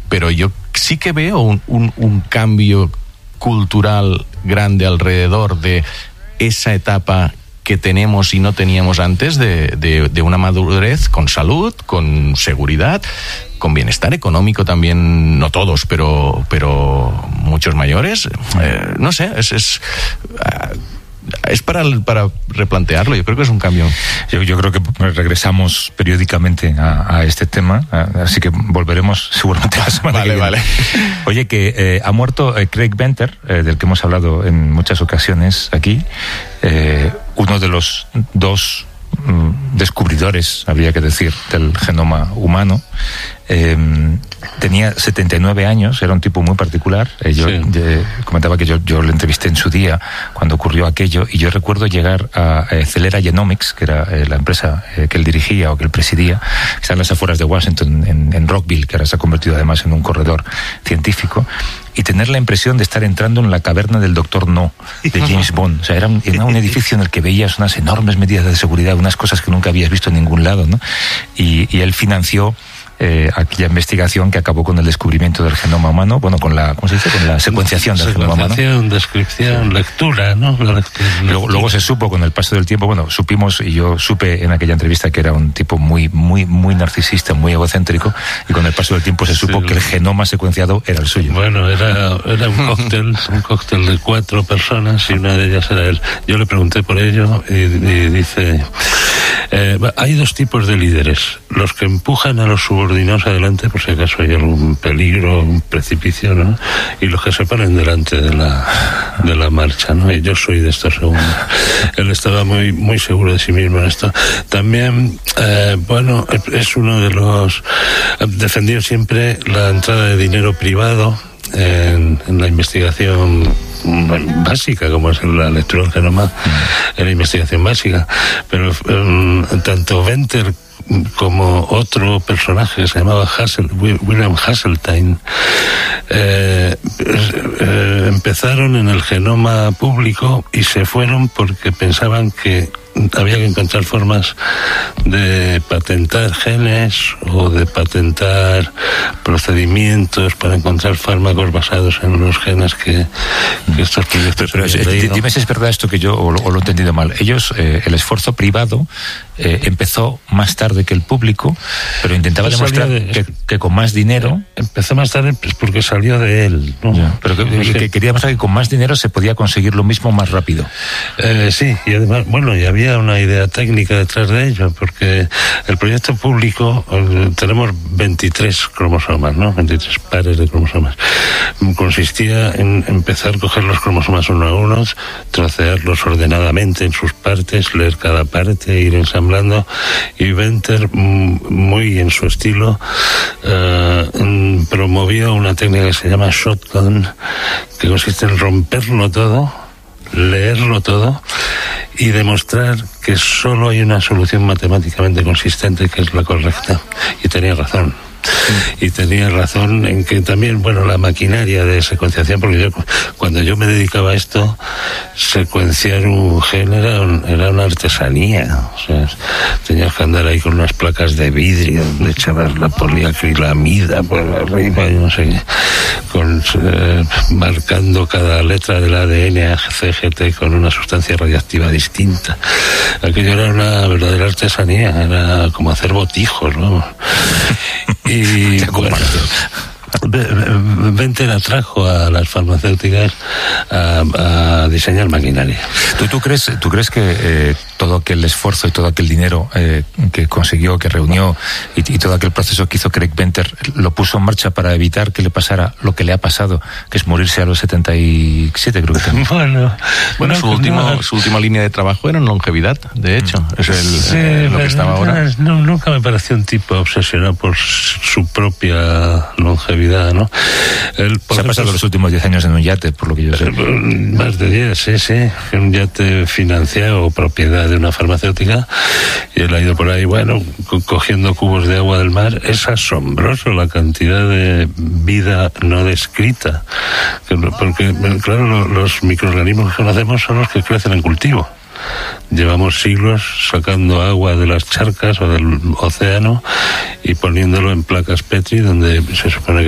pero yo sí que veo un cambio cultural grande alrededor de esa etapa que tenemos y no teníamos antes de una madurez con salud, con seguridad, con bienestar económico también, no todos, pero muchos mayores. No sé, es para replantearlo. Yo creo que es un cambio. Yo creo que regresamos periódicamente a este tema, así que volveremos seguramente la semana que viene. Vale. Oye, que ha muerto Craig Venter, del que hemos hablado en muchas ocasiones aquí, uno de los dos descubridores, habría que decir, del genoma humano. Tenía 79 años, era un tipo muy particular. Yo comentaba que yo le entrevisté en su día cuando ocurrió aquello, y yo recuerdo llegar a Celera Genomics, que era la empresa que él dirigía o que él presidía, que está en las afueras de Washington, en Rockville, que ahora se ha convertido además en un corredor científico, y tener la impresión de estar entrando en la caverna del Doctor No, de James Bond. O sea, era un edificio en el que veías unas enormes medidas de seguridad, unas cosas que nunca habías visto en ningún lado, ¿no? Y él financió aquella investigación que acabó con el descubrimiento del genoma humano, bueno, con la, ¿cómo se dice?, con la secuenciación del genoma humano. Descripción, lectura, ¿no? Luego se supo con el paso del tiempo, bueno, supimos, y yo supe en aquella entrevista que era un tipo muy narcisista, muy egocéntrico, y con el paso del tiempo se supo que el genoma secuenciado era el suyo. Bueno, era un cóctel de 4 personas, y una de ellas era él. Yo le pregunté por ello y dice... hay 2 tipos de líderes: los que empujan a los subordinados adelante por si acaso hay algún peligro, un precipicio, ¿no? Y los que se ponen delante de la marcha, ¿no? Y yo soy de estos segundos. Él estaba muy seguro de sí mismo en esto. También, es uno de los... defendió siempre la entrada de dinero privado en la investigación básica, como es la lectura del genoma, en la investigación básica. Pero tanto Venter como otro personaje que se llamaba William Hasseltine, empezaron en el genoma público y se fueron porque pensaban que había que encontrar formas de patentar genes o de patentar procedimientos para encontrar fármacos basados en los genes que estos proyectos... Pero dime si es verdad esto, que yo o lo he entendido mal. Ellos, el esfuerzo privado empezó más tarde que el público, pero intentaba demostrar que con más dinero... Empezó más tarde pues porque salió de él, ¿no? Ya, pero que quería demostrar que con más dinero se podía conseguir lo mismo más rápido. Sí, y además, y había una idea técnica detrás de ello, porque el proyecto público, tenemos 23 cromosomas, ¿no? 23 pares de cromosomas. Consistía en empezar a coger los cromosomas uno a uno, trocearlos ordenadamente en sus partes, leer cada parte, ir ensamblando, y Venter, muy en su estilo, promovió una técnica que se llama shotgun, que consiste en romperlo todo, leerlo todo y demostrar que solo hay una solución matemáticamente consistente que es la correcta. Y tenía razón. Y tenía razón en que también, la maquinaria de secuenciación, porque cuando yo me dedicaba a esto, secuenciar un gen era una artesanía. O sea, tenías que andar ahí con unas placas de vidrio donde echabas la poliacrilamida por arriba y no sé qué, marcando cada letra del ADN CGT con una sustancia radiactiva distinta. Aquello era una verdadera artesanía, era como hacer botijos, vamos. Y Venter atrajo a las farmacéuticas a diseñar maquinaria. ¿Tú crees que todo aquel esfuerzo y todo aquel dinero que consiguió, que reunió, y todo aquel proceso que hizo Craig Venter, lo puso en marcha para evitar que le pasara lo que le ha pasado, que es morirse a los 77, creo que su última línea de trabajo era en longevidad, de hecho. Es lo que estaba ahora. Nunca me pareció un tipo obsesionado por su propia longevidad, ¿no? Se ha pasado los últimos 10 años en un yate, por lo que yo sé. Más de 10, sí. Un yate financiado o propiedad de una farmacéutica, y él ha ido por ahí, cogiendo cubos de agua del mar. Es asombroso la cantidad de vida no descrita, porque claro, los microorganismos que conocemos son los que crecen en cultivo. Llevamos siglos sacando agua de las charcas o del océano y poniéndolo en placas Petri donde se supone que